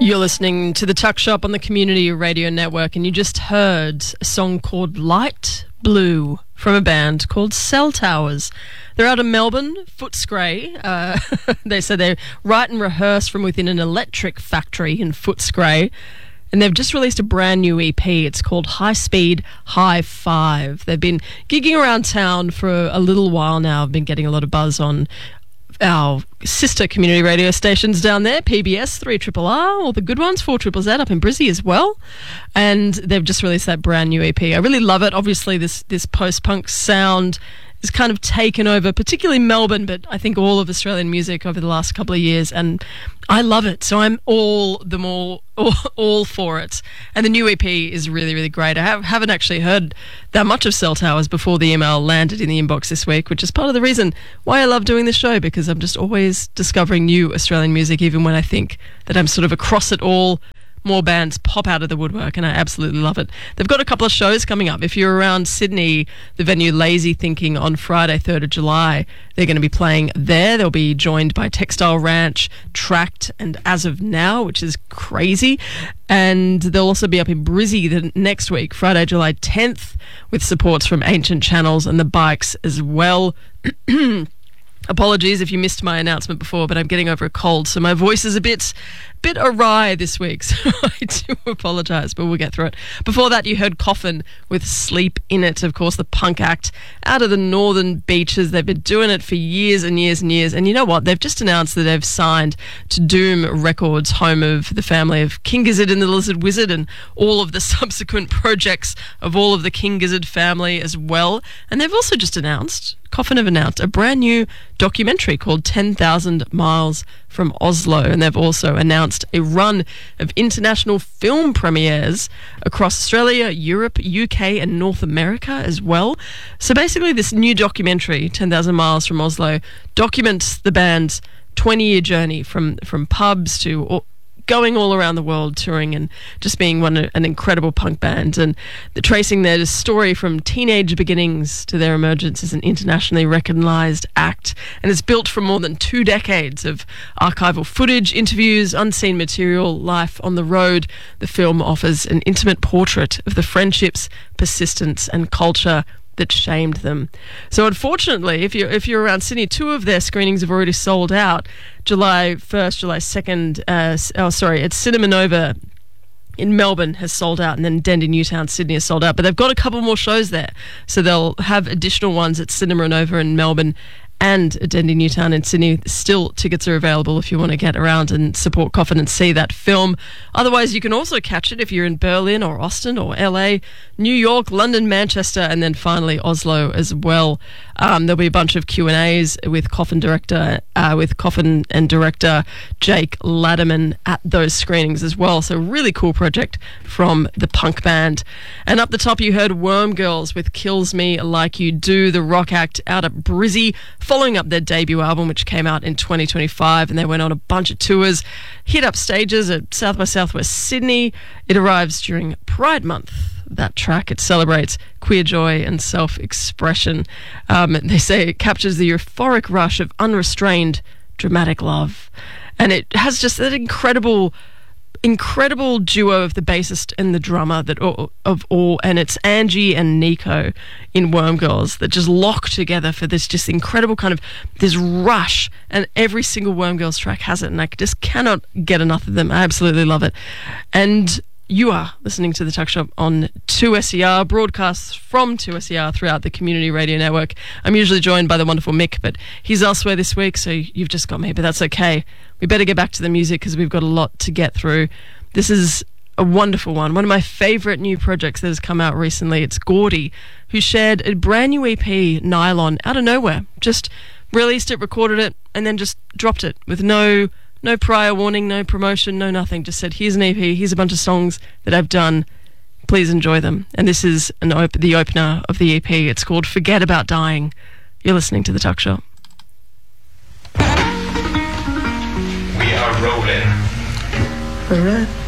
You're listening to The Tuck Shop on the Community Radio Network, and you just heard a song called Light Blue from a band called Cell Towers. They're out of Melbourne, Footscray. They said they write and rehearse from within an electric factory in Footscray, and they've just released a brand new EP. It's called High Speed High Five. They've been gigging around town for a little while now. I've been getting a lot of buzz on our sister community radio stations down there, PBS, 3RRR, all the good ones, 4ZZZ up in Brizzy as well. And they've just released that brand new EP. I really love it. Obviously, this post-punk sound is kind of taken over, particularly Melbourne, but I think all of Australian music over the last couple of years, and I love it. So I'm all for it. And the new EP is really, really great. I haven't actually heard that much of Cell Towers before the email landed in the inbox this week, which is part of the reason why I love doing this show, because I'm just always discovering new Australian music, even when I think that I'm sort of across it all. More bands pop out of the woodwork, and I absolutely love it. They've got a couple of shows coming up. If you're around Sydney, the venue Lazy Thinking on Friday, 3rd of July, they're going to be playing there. They'll be joined by Textile Ranch, Tract, and As of Now, which is crazy. And they'll also be up in Brizzy the next week, Friday, July 10th, with supports from Ancient Channels and the Bikes as well. Apologies if you missed my announcement before, but I'm getting over a cold, so my voice is a bit awry this week, so I do apologise, but we'll get through it. Before that, you heard Coffin with Sleep In It, of course, the punk act out of the northern beaches. They've been doing it for years and years and years, and you know what? They've just announced that they've signed to Doom Records, home of the family of King Gizzard and the Lizard Wizard, and all of the subsequent projects of all of the King Gizzard family as well. And they've also just announced, Coffin have announced, a brand new documentary called 10,000 Miles from Oslo, and they've also announced a run of international film premieres across Australia, Europe, UK and North America as well. So basically this new documentary, 10,000 Miles from Oslo, documents the band's 20-year journey from pubs to going all around the world, touring and just being an incredible punk band, and tracing their story from teenage beginnings to their emergence as an internationally recognised act. And it's built from more than 2 decades of archival footage, interviews, unseen material, life on the road. The film offers an intimate portrait of the friendships, persistence and culture that shamed them. So unfortunately, if you're around Sydney, 2 of their screenings have already sold out. July 1st, July 2nd, it's Cinema Nova in Melbourne has sold out, and then Dendy Newtown, Sydney has sold out. But they've got a couple more shows there. So they'll have additional ones at Cinema Nova in Melbourne and at Dendy Newtown in Sydney. Still, tickets are available if you want to get around and support Coffin and see that film. Otherwise, you can also catch it if you're in Berlin or Austin or LA, New York, London, Manchester, and then finally Oslo as well. There'll be a bunch of Q&As with Coffin and director Jake Ladderman at those screenings as well. So really cool project from the punk band. And up the top, you heard Worm Girls with Kills Me Like You Do, the rock act out at Brizzy, following up their debut album, which came out in 2025, and they went on a bunch of tours, hit up stages at South by Southwest Sydney. It arrives during Pride Month. That track, it celebrates queer joy and self-expression. They say it captures the euphoric rush of unrestrained, dramatic love. And it has just that incredible duo of the bassist and the drummer and it's Angie and Nico in Worm Girls that just lock together for this just incredible kind of this rush, and every single Worm Girls track has it, and I just cannot get enough of them. I absolutely love it. And you are listening to The Tuck Shop on 2SER, broadcasts from 2SER throughout the Community Radio Network. I'm usually joined by the wonderful Mick, but he's elsewhere this week, so you've just got me, but that's okay. We better get back to the music because we've got a lot to get through. This is a wonderful one of my favourite new projects that has come out recently. It's Gordy, who shared a brand new EP, Nylon, out of nowhere. Just released it, recorded it, and then just dropped it with no prior warning, no promotion, no nothing. Just said, here's an EP, here's a bunch of songs that I've done. Please enjoy them. And this is the opener of the EP. It's called Forget About Dying. You're listening to The Tuck Shop. We are rolling. Alright.